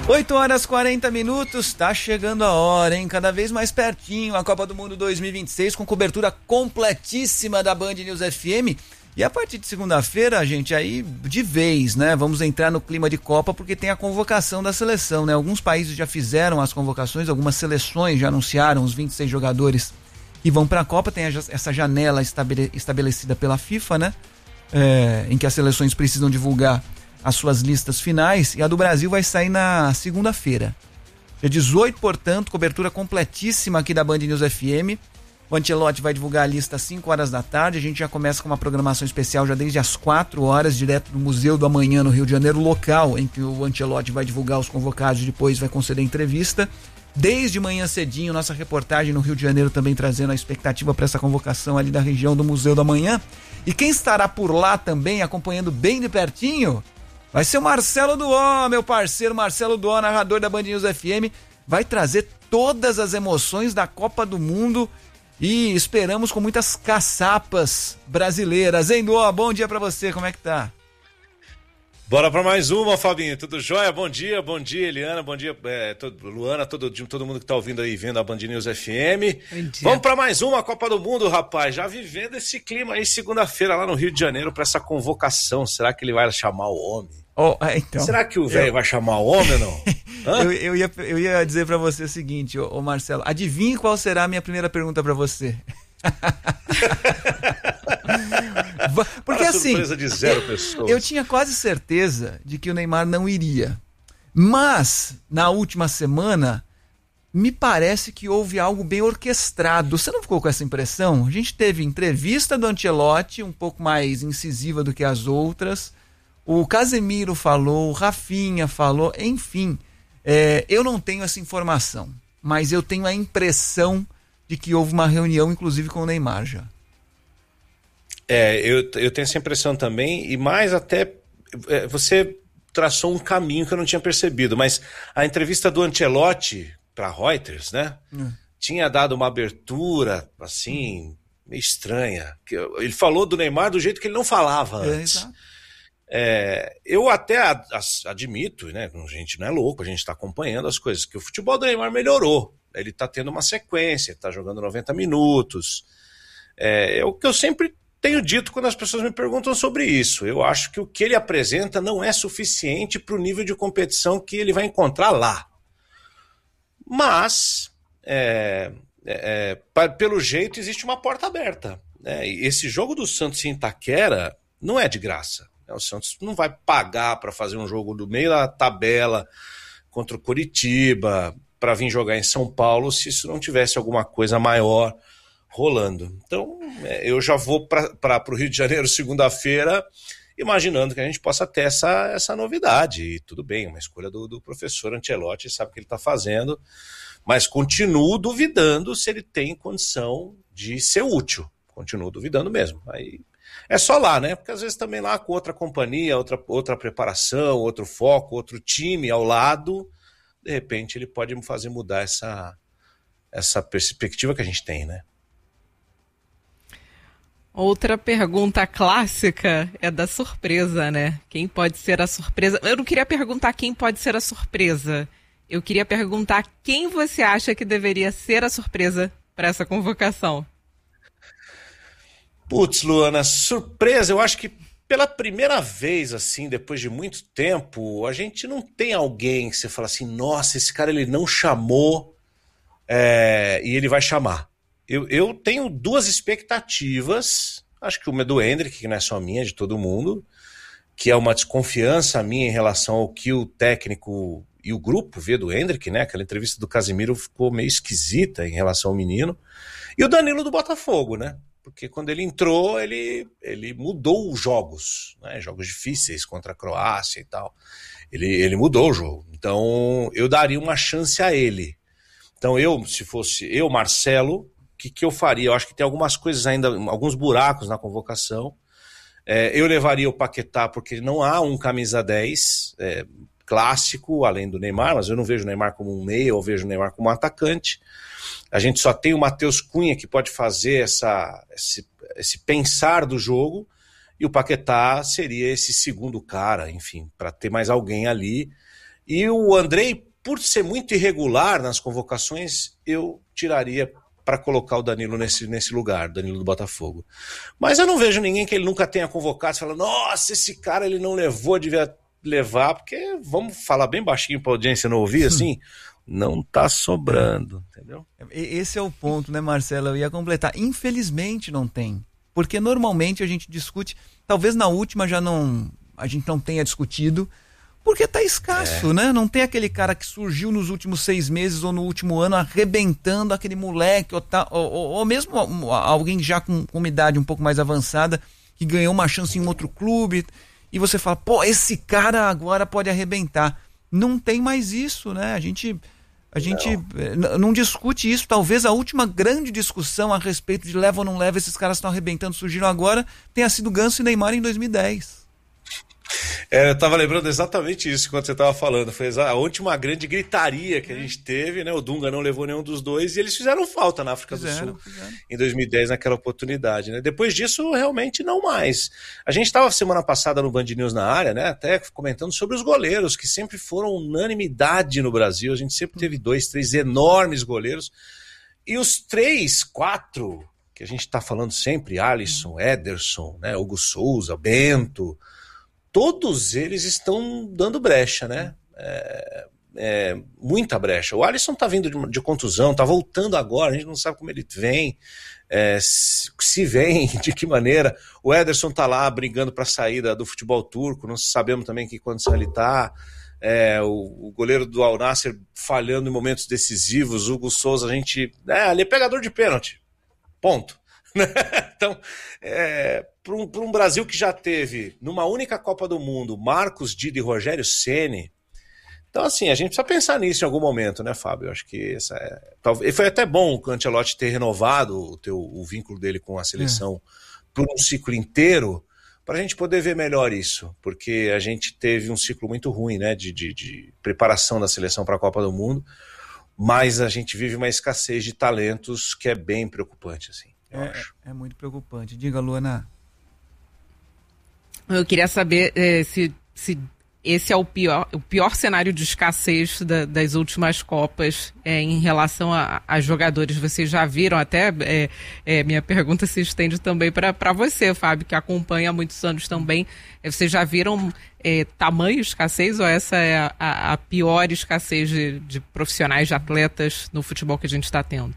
8h40, tá chegando a hora, hein? Cada vez mais pertinho, a Copa do Mundo 2026 com cobertura completíssima da Band News FM. E a partir de segunda-feira, gente, aí de vez, né? Vamos entrar no clima de Copa porque tem a convocação da seleção, né? Alguns países já fizeram as convocações, algumas seleções já anunciaram os 26 jogadores que vão pra Copa. Tem essa janela estabelecida pela FIFA, né? Em que as seleções precisam divulgar as suas listas finais, e a do Brasil vai sair na segunda-feira. Dia 18, portanto, cobertura completíssima aqui da Band News FM. O Ancelotti vai divulgar a lista às 5 horas da tarde. A gente já começa com uma programação especial já desde as 4 horas, direto do Museu do Amanhã, no Rio de Janeiro, local em que o Ancelotti vai divulgar os convocados e depois vai conceder entrevista. Desde manhã cedinho, nossa reportagem no Rio de Janeiro também trazendo a expectativa para essa convocação ali da região do Museu do Amanhã. E quem estará por lá também, acompanhando bem de pertinho, vai ser o Marcelo Duó, meu parceiro Marcelo Duó, narrador da Band News FM. Vai trazer todas as emoções da Copa do Mundo e esperamos com muitas caçapas brasileiras. Hein, Duó? Bom dia pra você, como é que tá? Bora pra mais uma, Fabinho. Tudo jóia? Bom dia, Eliana, bom dia, Luana, todo mundo que tá ouvindo aí, vendo a Band News FM. Vamos pra mais uma Copa do Mundo, rapaz. Já vivendo esse clima aí, segunda-feira, lá no Rio de Janeiro, pra essa convocação. Será que ele vai chamar o homem? Então, será que o velho vai chamar o homem ou não? eu ia dizer pra você o seguinte, ô Marcelo, adivinhe qual será a minha primeira pergunta pra você. Porque assim, surpresa de 0 pessoas. Eu tinha quase certeza de que o Neymar não iria, mas na última semana me parece que houve algo bem orquestrado. Você não ficou com essa impressão? A gente teve entrevista do Ancelotti, um pouco mais incisiva do que as outras. O Casemiro falou, o Rafinha falou, enfim. Eu não tenho essa informação, mas eu tenho a impressão de que houve uma reunião, inclusive com o Neymar já. Eu tenho essa impressão também, e mais até você traçou um caminho que eu não tinha percebido, mas a entrevista do Ancelotti para Reuters, né, tinha dado uma abertura, assim, meio estranha. Ele falou do Neymar do jeito que ele não falava antes. Exato. Eu até admito, né, a gente não é louco, a gente está acompanhando as coisas, que o futebol do Neymar melhorou. Ele está tendo uma sequência, está jogando 90 minutos. É o que eu sempre tenho dito quando as pessoas me perguntam sobre isso. Eu acho que o que ele apresenta não é suficiente para o nível de competição que ele vai encontrar lá. Mas, pelo jeito, existe uma porta aberta. Esse jogo do Santos em Itaquera não é de graça. O Santos não vai pagar para fazer um jogo do meio da tabela contra o Coritiba, para vir jogar em São Paulo, se isso não tivesse alguma coisa maior rolando. Então, eu já vou para o Rio de Janeiro segunda-feira, imaginando que a gente possa ter essa novidade. E tudo bem, uma escolha do professor Ancelotti, sabe o que ele está fazendo, mas continuo duvidando se ele tem condição de ser útil. Continuo duvidando mesmo. Aí é só lá, né? Porque às vezes também lá com outra companhia, outra preparação, outro foco, outro time ao lado, de repente ele pode fazer mudar essa perspectiva que a gente tem, né? Outra pergunta clássica é da surpresa, né? Quem pode ser a surpresa? Eu não queria perguntar quem pode ser a surpresa. Eu queria perguntar quem você acha que deveria ser a surpresa para essa convocação. Putz, Luana, surpresa, eu acho que pela primeira vez, assim, depois de muito tempo, a gente não tem alguém que você fala assim, nossa, esse cara ele não chamou e ele vai chamar. Eu tenho 2 expectativas, acho que uma é do Endrick, que não é só minha, é de todo mundo, que é uma desconfiança minha em relação ao que o técnico e o grupo vê do Endrick, né? Aquela entrevista do Casemiro ficou meio esquisita em relação ao menino. E o Danilo do Botafogo, né? Porque quando ele entrou, ele mudou os jogos, né? Jogos difíceis contra a Croácia e tal. Ele mudou o jogo. Então, eu daria uma chance a ele. Então, se fosse eu, Marcelo, o que eu faria? Eu acho que tem algumas coisas ainda, alguns buracos na convocação. Eu levaria o Paquetá, porque não há um camisa 10 clássico, além do Neymar, mas eu não vejo o Neymar como um meia, eu vejo o Neymar como um atacante. A gente só tem o Matheus Cunha que pode fazer esse pensar do jogo, e o Paquetá seria esse segundo cara, enfim, para ter mais alguém ali. E o Andrei, por ser muito irregular nas convocações, eu tiraria para colocar o Danilo nesse lugar, Danilo do Botafogo. Mas eu não vejo ninguém que ele nunca tenha convocado e fala, nossa, esse cara ele não levou, devia levar, porque, vamos falar bem baixinho para a audiência não ouvir, assim, não tá sobrando, entendeu? Esse é o ponto, né, Marcelo? Eu ia completar. Infelizmente não tem. Porque normalmente a gente discute, talvez na última a gente não tenha discutido, porque tá escasso, né? Não tem aquele cara que surgiu nos últimos 6 meses ou no último ano arrebentando aquele moleque, ou mesmo alguém já com uma idade um pouco mais avançada, que ganhou uma chance em outro clube, e você fala, pô, esse cara agora pode arrebentar. Não tem mais isso, né? A gente não discute isso. Talvez a última grande discussão a respeito de leva ou não leva, esses caras estão arrebentando, surgiram agora, tenha sido Ganso e Neymar em 2010. Eu tava lembrando exatamente isso quando você tava falando. Foi a última grande gritaria que a gente teve, né? O Dunga não levou nenhum dos dois e eles fizeram falta na África do Sul em 2010, naquela oportunidade, né? Depois disso, realmente não mais. A gente tava semana passada no Band News na área, né? Até comentando sobre os goleiros, que sempre foram unanimidade no Brasil. A gente sempre teve 2, 3 enormes goleiros. E os 3, 4, que a gente tá falando sempre, Alisson, Ederson, né? Hugo Souza, Bento... Todos eles estão dando brecha, né? Muita brecha. O Alisson tá vindo de contusão, tá voltando agora, a gente não sabe como ele vem, se vem, de que maneira. O Ederson tá lá brigando para a saída do futebol turco, não sabemos também que condição ele tá. O goleiro do Al Nassr falhando em momentos decisivos, Hugo Souza, ali é pegador de pênalti. Ponto. Então, para um Brasil que já teve, numa única Copa do Mundo, Marcos, Dida e Rogério Ceni, então assim, a gente precisa pensar nisso em algum momento, né, Fábio? Eu acho que foi até bom o Ancelotti ter renovado o vínculo dele com a seleção por um ciclo inteiro, para a gente poder ver melhor isso, porque a gente teve um ciclo muito ruim, né, de preparação da seleção para a Copa do Mundo, mas a gente vive uma escassez de talentos que é bem preocupante, assim. É muito preocupante. Diga, Luana. Eu queria saber se esse é o pior cenário de escassez das últimas Copas em relação a jogadores. Vocês já viram, até minha pergunta se estende também para você, Fábio, que acompanha há muitos anos também. Vocês já viram tamanho escassez, ou essa é a pior escassez de profissionais, de atletas no futebol que a gente está tendo?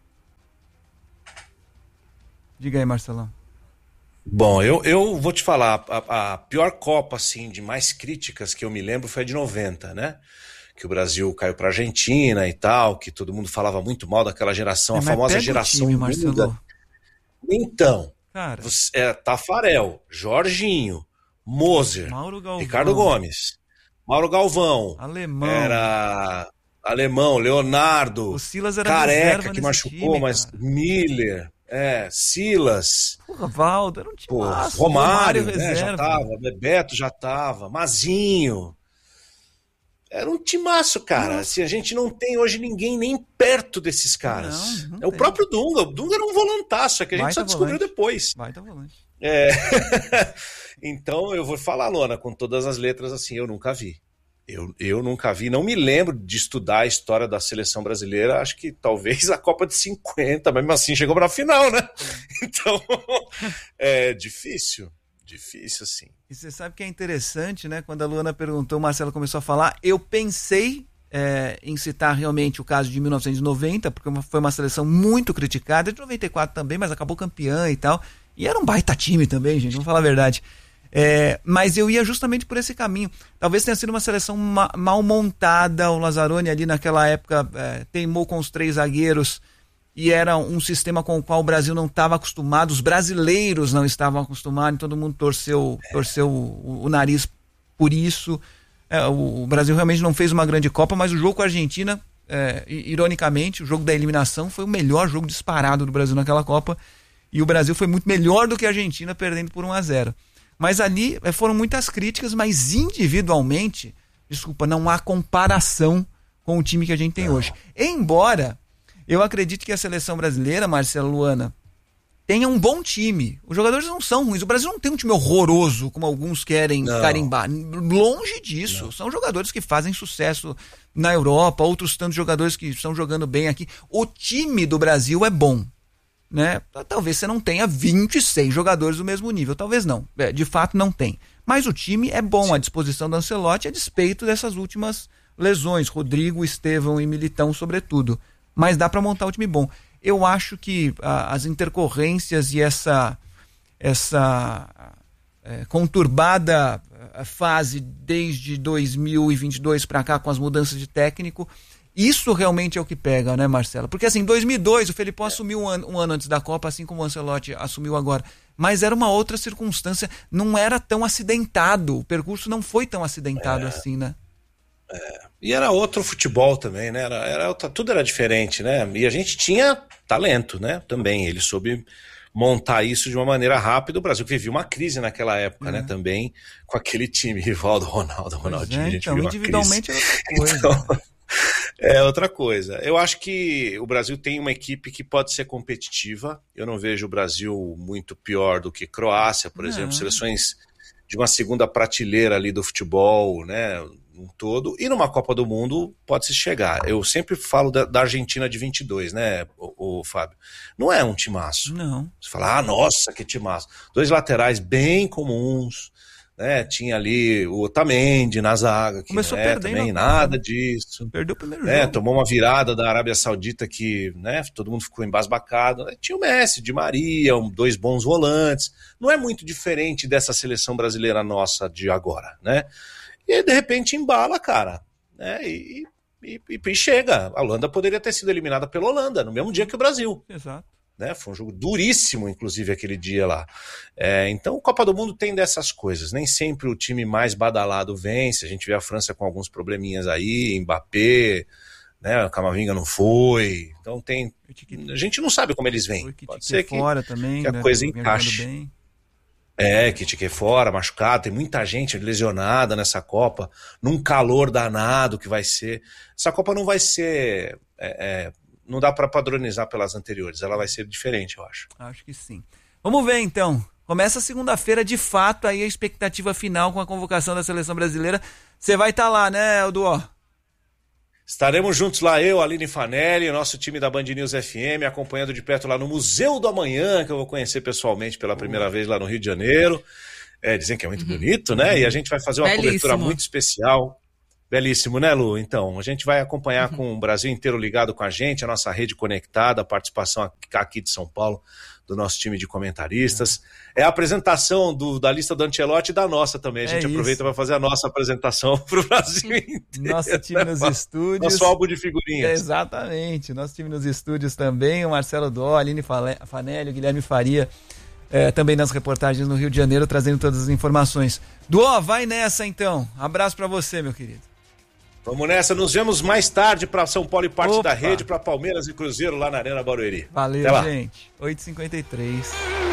Diga aí, Marcelão. Bom, eu vou te falar, a pior Copa, assim, de mais críticas que eu me lembro foi a de 90, né? Que o Brasil caiu pra Argentina e tal, que todo mundo falava muito mal daquela geração, a famosa geração Dunga. Então, cara, Tafarel, Jorginho, Moser, Ricardo Gomes, Mauro Galvão, Alemão, Leonardo, o Silas era Careca, que machucou, time, mas cara. Miller... Silas. Porra, Valdo, era um time massa, Romário, né, já tava, Bebeto já tava, Mazinho. Era um timaço, cara. Assim, a gente não tem hoje ninguém nem perto desses caras. Não o próprio Dunga. O Dunga era um volantaço, que a gente só descobriu depois. Baita volante. Então, eu vou falar, Luana, com todas as letras, assim, eu nunca vi. Eu nunca vi, não me lembro de estudar a história da seleção brasileira, acho que talvez a Copa de 50, mas mesmo assim chegou pra final, né? Então, é difícil assim. E você sabe que é interessante, né? Quando a Luana perguntou, o Marcelo começou a falar, eu pensei em citar realmente o caso de 1990, porque foi uma seleção muito criticada, de 94 também, mas acabou campeã e tal, e era um baita time também, gente, vamos falar a verdade. Mas eu ia justamente por esse caminho. Talvez tenha sido uma seleção mal montada. O Lazzaroni ali naquela época teimou com os 3 zagueiros e era um sistema com o qual o Brasil não estava acostumado, os brasileiros não estavam acostumados, todo mundo torceu o nariz por isso. O Brasil realmente não fez uma grande Copa, mas o jogo com a Argentina, ironicamente, o jogo da eliminação foi o melhor jogo disparado do Brasil naquela Copa, e o Brasil foi muito melhor do que a Argentina, perdendo por 1-0. Mas ali foram muitas críticas, mas individualmente, não há comparação com o time que a gente tem hoje. Embora eu acredite que a seleção brasileira, Marcelo, Luana, tenha um bom time. Os jogadores não são ruins. O Brasil não tem um time horroroso, como alguns querem carimbar. Longe disso. Não. São jogadores que fazem sucesso na Europa, outros tantos jogadores que estão jogando bem aqui. O time do Brasil é bom, né? Talvez você não tenha 26 jogadores do mesmo nível. Talvez não. De fato, não tem. Mas o time é bom. Sim. À disposição do Ancelotti, a despeito dessas últimas lesões. Rodrigo, Estevão e Militão, sobretudo. Mas dá para montar um time bom. Eu acho que as intercorrências e essa conturbada fase desde 2022 para cá, com as mudanças de técnico, isso realmente é o que pega, né, Marcelo? Porque assim, em 2002 o Felipão assumiu um ano antes da Copa, assim como o Ancelotti assumiu agora. Mas era uma outra circunstância, não era tão acidentado, o percurso não foi tão acidentado assim, né? E era outro futebol também, né? Tudo era diferente, né? E a gente tinha talento, né? Também, ele soube montar isso de uma maneira rápida. O Brasil vivia uma crise naquela época, né? Também com aquele time, Rivaldo, Ronaldinho. A gente então, individualmente era outra coisa. Então, é outra coisa. Eu acho que o Brasil tem uma equipe que pode ser competitiva. Eu não vejo o Brasil muito pior do que Croácia, por exemplo. Seleções de uma segunda prateleira ali do futebol, né? Um todo, e numa Copa do Mundo pode-se chegar. Eu sempre falo da Argentina de 22, né, o Fábio? Não é um timaço. Não. Você fala, nossa, que timaço. 2 laterais bem comuns, né, tinha ali o Otamendi na zaga, que começou não é também nada disso. Perdeu o primeiro jogo. Tomou uma virada da Arábia Saudita que, né, todo mundo ficou embasbacado. Tinha o Messi, Di Maria, 2 bons volantes. Não é muito diferente dessa seleção brasileira nossa de agora, né? E aí, de repente, embala, cara, né? E chega. A Holanda poderia ter sido eliminada pela Holanda, no mesmo dia que o Brasil. Exato. Né? Foi um jogo duríssimo, inclusive, aquele dia lá. Então, a Copa do Mundo tem dessas coisas. Nem sempre o time mais badalado vence. A gente vê a França com alguns probleminhas aí, Mbappé, né? A Camavinga não foi. Então, a gente não sabe como eles vêm. Pode ser que fora também, a coisa encaixe. Bem. Que fora, machucado, tem muita gente lesionada nessa Copa, num calor danado que vai ser. Essa Copa não vai ser, não dá para padronizar pelas anteriores, ela vai ser diferente, eu acho. Acho que sim. Vamos ver então, começa segunda-feira de fato aí a expectativa final com a convocação da Seleção Brasileira. Você vai estar lá, né, Duó? Estaremos juntos lá, eu, Aline Fanelli, o nosso time da Band News FM, acompanhando de perto lá no Museu do Amanhã, que eu vou conhecer pessoalmente pela primeira vez lá no Rio de Janeiro. Dizem que é muito bonito, né? E a gente vai fazer uma cobertura muito especial. Belíssimo, né, Lu? Então, a gente vai acompanhar com o Brasil inteiro ligado com a gente, a nossa rede conectada, a participação aqui de São Paulo, do nosso time de comentaristas. É a apresentação da lista do Ancelotti e da nossa também. A gente aproveita para fazer a nossa apresentação para o Brasil inteiro. Nosso time nos estúdios. Nosso álbum de figurinhas. Exatamente. Nosso time nos estúdios também. O Marcelo Dó, a Aline Fanelli, o Guilherme Faria, também nas reportagens no Rio de Janeiro, trazendo todas as informações. Dó, vai nessa então. Abraço para você, meu querido. Vamos nessa, nos vemos mais tarde para São Paulo e parte da rede, para Palmeiras e Cruzeiro lá na Arena Barueri. Valeu, gente. 8h53.